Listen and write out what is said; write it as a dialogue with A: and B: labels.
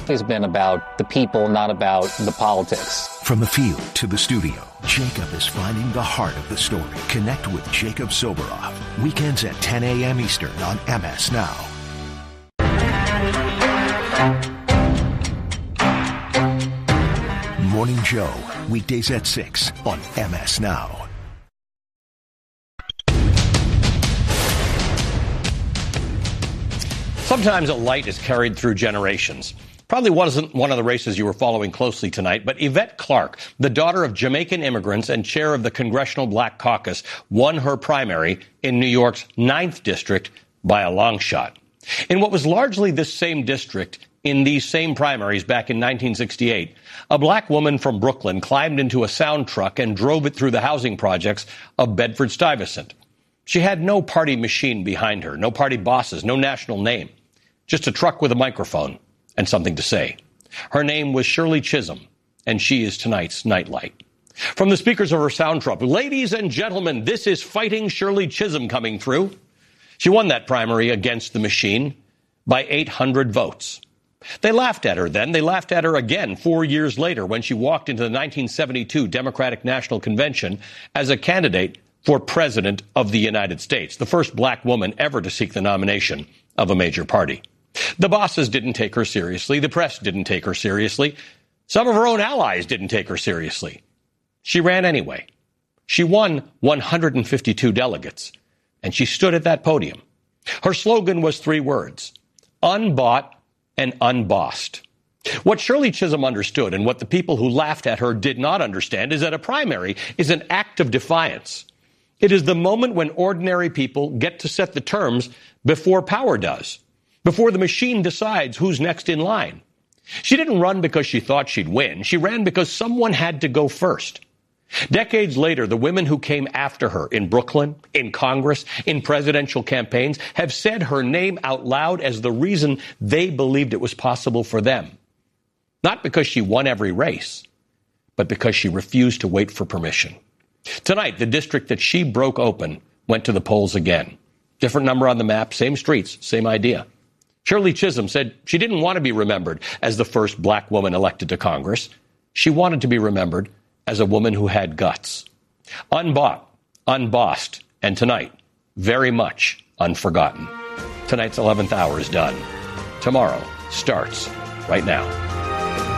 A: It's been about the people, not about the politics.
B: From the field to the studio, Jacob is finding the heart of the story. Connect with Jacob Soboroff. Weekends at 10 a.m. Eastern on MS Now. Morning Joe, weekdays at 6 on MS Now.
C: Sometimes a light is carried through generations. Probably wasn't one of the races you were following closely tonight, but Yvette Clarke, the daughter of Jamaican immigrants and chair of the Congressional Black Caucus, won her primary in New York's 9th district by a long shot. In what was largely this same district, in these same primaries back in 1968, a black woman from Brooklyn climbed into a sound truck and drove it through the housing projects of Bedford-Stuyvesant. She had no party machine behind her, no party bosses, no national name, just a truck with a microphone and something to say. Her name was Shirley Chisholm, and she is tonight's Nightlight. From the speakers of her sound truck, ladies and gentlemen, this is Fighting Shirley Chisholm coming through. She won that primary against the machine by 800 votes. They laughed at her then. They laughed at her again 4 years later when she walked into the 1972 Democratic National Convention as a candidate for President of the United States, the first black woman ever to seek the nomination of a major party. The bosses didn't take her seriously. The press didn't take her seriously. Some of her own allies didn't take her seriously. She ran anyway. She won 152 delegates, and she stood at that podium. Her slogan was 3 words: unbought and unbossed. What Shirley Chisholm understood and what the people who laughed at her did not understand is that a primary is an act of defiance. It is the moment when ordinary people get to set the terms before power does, before the machine decides who's next in line. She didn't run because she thought she'd win. She ran because someone had to go first. Decades later, the women who came after her in Brooklyn, in Congress, in presidential campaigns have said her name out loud as the reason they believed it was possible for them. Not because she won every race, but because she refused to wait for permission. Tonight, the district that she broke open went to the polls again. Different number on the map, same streets, same idea. Shirley Chisholm said she didn't want to be remembered as the first black woman elected to Congress. She wanted to be remembered as a woman who had guts. Unbought, unbossed, and tonight, very much unforgotten. Tonight's 11th hour is done. Tomorrow starts right now.